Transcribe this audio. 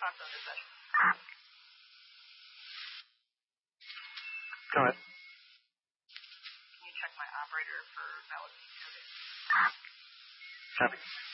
console session. Go ahead. Can you check my operator for valid PCO data? Copy.